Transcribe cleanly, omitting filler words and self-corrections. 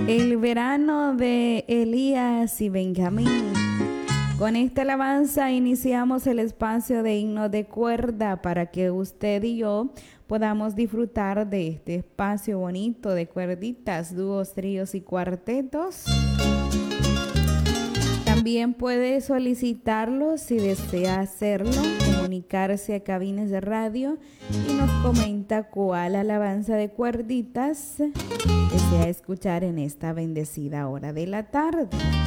El verano de Elías y Benjamín. Con esta alabanza iniciamos el espacio de himno de cuerda para que usted y yo podamos disfrutar de este espacio bonito de cuerditas, dúos, tríos y cuartetos. También puede solicitarlo si desea hacerlo, comunicarse a cabines de radio y nos comenta cuál alabanza de cuerditas desea escuchar en esta bendecida hora de la tarde.